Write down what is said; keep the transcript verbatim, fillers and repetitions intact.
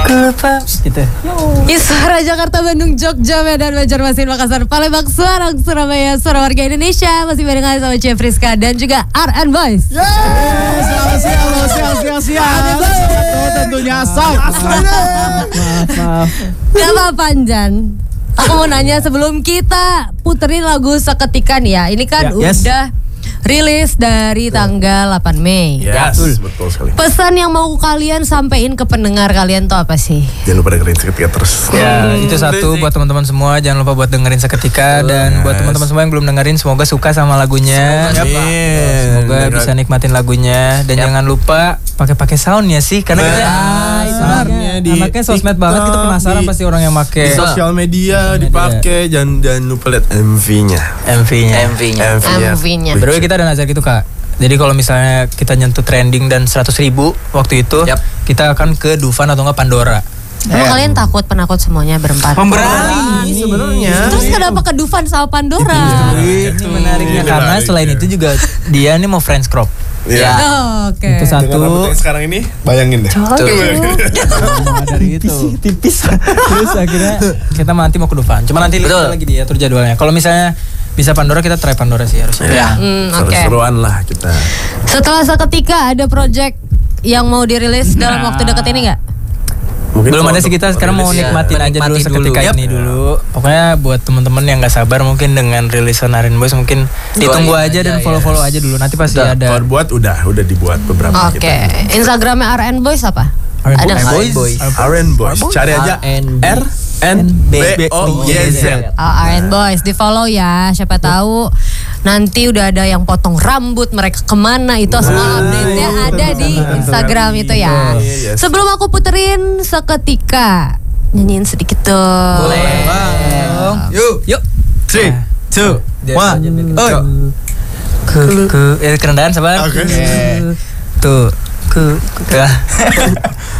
gitu. Istora Jakarta, Bandung, Jogja, Medan, Banjarmasin, Makassar, Palembang, Semarang, Surabaya, suara warga Indonesia. Masih barengan sama Chef Rizka dan juga R and Boys. Yeay, selamat siang, selamat siang, siang, siang. Satu tentunya sang. Gak apa-apa, Jan. Aku mau nanya sebelum kita puterin lagu Seketika nih ya. Ini kan Ya, yes. udah rilis dari tanggal delapan Mei. Yes, betul sekali. Pesan yang mau kalian sampein ke pendengar kalian tuh apa sih? Jangan lupa dengerin Seketika terus. Ya, itu satu buat teman-teman semua, jangan lupa buat dengerin Seketika. Dan buat teman-teman semua yang belum dengerin, semoga suka sama lagunya. Amin. Semoga bisa nikmatin lagunya. Dan jangan lupa pakai-pakai soundnya sih, karena kita Ah, sebenarnya di anaknya sosmed TikTok, banget, kita penasaran di- pasti orang yang make Di sosial media dipakai, jangan jangan lupa lihat M V-nya. M V-nya. M V-nya. M M V-nya. Bro, kita ada nazar gitu kak. Jadi kalau misalnya kita nyentuh trending dan seratus ribu waktu itu, Yap. kita akan ke Dufan atau enggak Pandora. Emang kalian takut penakut semuanya berempat? Pemberani Ini sebenarnya. Terus kenapa ke Dufan sama Pandora? Ini menariknya Ini karena menarik, selain ya. itu juga dia nih mau French crop. Ya. Oh, Oke. Itu satu. Dengan rambut yang sekarang ini, bayangin deh. Nah, dari itu tipis. Terus akhirnya kita nanti mau ke Dufan. Cuma nanti lihat Betul. lagi diatur jadwalnya. Kalau misalnya bisa Pandora, kita try Pandora sih harusnya. Ya. Hmm, oke. Seru-seruan lah kita. Setelah Seketika ada project yang mau dirilis dalam waktu dekat ini nggak? Mungkin Belum kalau ada sih, untuk kita sekarang mau rilis ya. nikmatin aja dulu Nikmatin seketika dulu. ini Yap. dulu. Pokoknya buat teman-teman yang nggak sabar mungkin dengan rilisan Arin Boys mungkin ditunggu Doain aja aja, dan ya. follow-follow aja dulu. Nanti pasti Betul. ada. Kalau buat udah, udah dibuat beberapa Oke. kita. Instagramnya R and Boys apa? R and Ada Boys. nggak? R and Boys. R and Boys. Cari aja R and B. R N B O Y Z. Oh, R and Boys, di follow ya. Siapa tahu nanti udah ada yang potong rambut, mereka kemana itu semua update-nya ada di Instagram itu ya. Yes. Sebelum aku puterin Seketika, nyanyiin sedikit tuh. Boleh. Yuk, yuk. Three, two, one. Oh. Ke ke eh kerendahan sabar. Oke. Tuh, ke ke.